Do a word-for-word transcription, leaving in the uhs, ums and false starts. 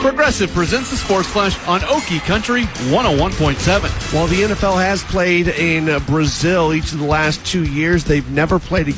Progressive presents the Sports Flash on Okie Country one oh one point seven. While the N F L has played in Brazil each of the last two years, they've never played against